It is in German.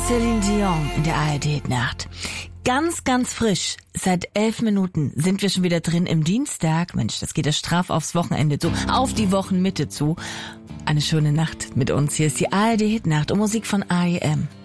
Celine Dion in der ARD-Nacht. Ganz, ganz frisch. Seit 11 Minuten sind wir schon wieder drin im Dienstag. Mensch, das geht ja straff aufs Wochenende zu, auf die Wochenmitte zu. Eine schöne Nacht mit uns. Hier ist die ARD-Nacht und Musik von AEM.